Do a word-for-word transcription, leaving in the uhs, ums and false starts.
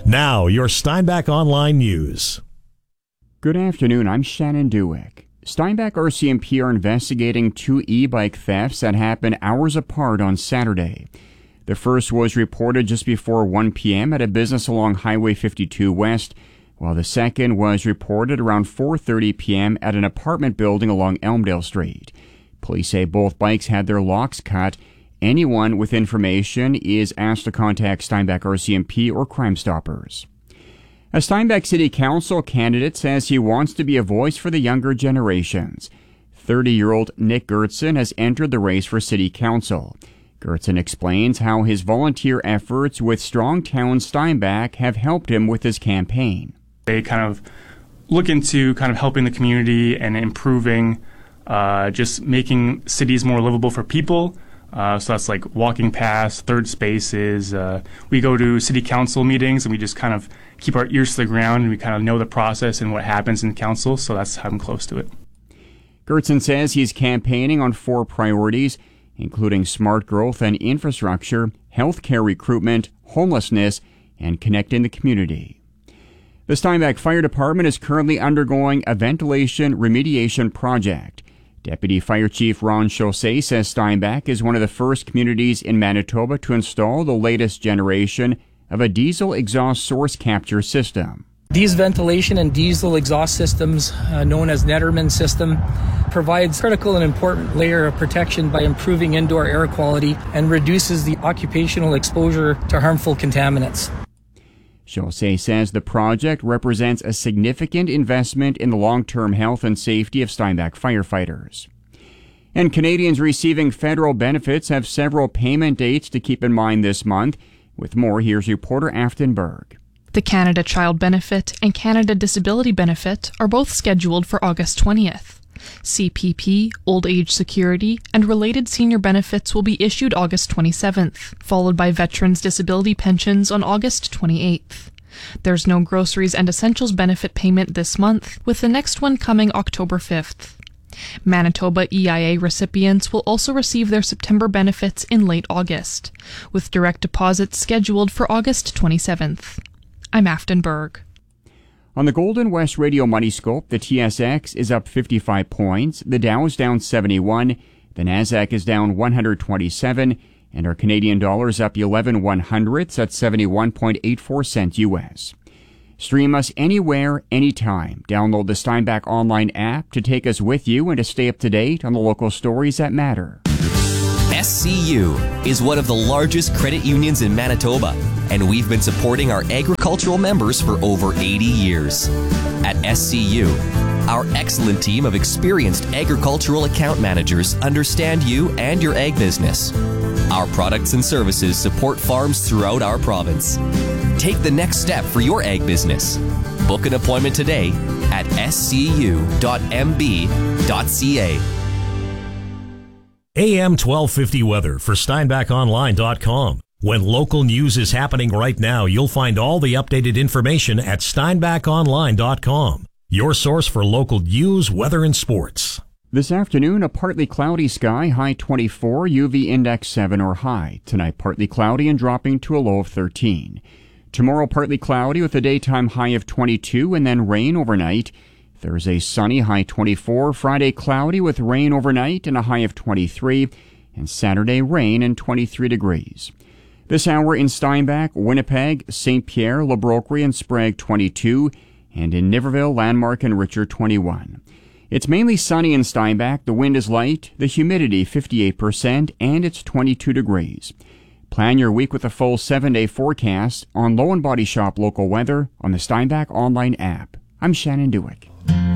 Now, your Steinbach Online News. Good afternoon, I'm Shannon Dewick. Steinbach R C M P are investigating two e-bike thefts that happened hours apart on Saturday. The first was reported just before one p.m. at a business along Highway fifty-two West, while the second was reported around four thirty p.m. at an apartment building along Elmdale Street. Police say both bikes had their locks cut. Anyone with information is asked to contact Steinbach R C M P or Crime Stoppers. A Steinbach City Council candidate says he wants to be a voice for the younger generations. thirty-year-old Nick Gertson has entered the race for City Council. Gertson explains how his volunteer efforts with Strong Town Steinbach have helped him with his campaign. They kind of look into kind of helping the community and improving, uh, just making cities more livable for people. Uh, so that's like walking paths, third spaces. Uh, we go to city council meetings and we just kind of keep our ears to the ground and we kind of know the process and what happens in council. So that's how I'm close to it. Gertson says he's campaigning on four priorities, including smart growth and infrastructure, healthcare recruitment, homelessness, and connecting the community. The Steinbach Fire Department is currently undergoing a ventilation remediation project. Deputy Fire Chief Ron Chaussee says Steinbach is one of the first communities in Manitoba to install the latest generation of a diesel exhaust source capture system. These ventilation and diesel exhaust systems, uh, known as Netterman system, provides critical and important layer of protection by improving indoor air quality and reduces the occupational exposure to harmful contaminants. Chaussee says the project represents a significant investment in the long-term health and safety of Steinbach firefighters. And Canadians receiving federal benefits have several payment dates to keep in mind this month. With more, here's reporter Afton Berg. The Canada Child Benefit and Canada Disability Benefit are both scheduled for August twentieth. C P P, Old Age Security, and related senior benefits will be issued August twenty-seventh, followed by Veterans Disability Pensions on August twenty-eighth. There's no groceries and essentials benefit payment this month, with the next one coming October fifth. Manitoba E I A recipients will also receive their September benefits in late August, with direct deposits scheduled for August twenty-seventh. I'm Afton Berg. On the Golden West Radio Money Scope, the T S X is up fifty-five points, the Dow is down seventy-one, the Nasdaq is down one hundred twenty-seven, and our Canadian dollar is up eleven one hundredths at seventy-one point eight four cents U S. Stream us anywhere, anytime. Download the Steinbach Online app to take us with you and to stay up to date on the local stories that matter. S C U is one of the largest credit unions in Manitoba, and we've been supporting our agricultural members for over eighty years. At S C U, our excellent team of experienced agricultural account managers understand you and your ag business. Our products and services support farms throughout our province. Take the next step for your ag business. Book an appointment today at s c u dot m b dot c a. A M twelve fifty weather for Steinbach Online dot com. When local news is happening right now, you'll find all the updated information at Steinbach Online dot com. Your source for local news, weather, and sports. This afternoon, a partly cloudy sky, high twenty-four, U V index seven or high. Tonight, partly cloudy and dropping to a low of thirteen. Tomorrow, partly cloudy with a daytime high of twenty-two and then rain overnight. Thursday, sunny, high twenty-four. Friday, cloudy with rain overnight and a high of twenty-three. And Saturday, rain and twenty-three degrees. This hour in Steinbach, Winnipeg, Saint Pierre, La Broquerie, and Sprague, twenty-two. And in Niverville, Landmark, and Richard, twenty-one. It's mainly sunny in Steinbach. The wind is light, the humidity fifty-eight percent, and it's twenty-two degrees. Plan your week with a full seven-day forecast on Low and Body Shop local weather on the Steinbach Online app. I'm Shannon Dewick.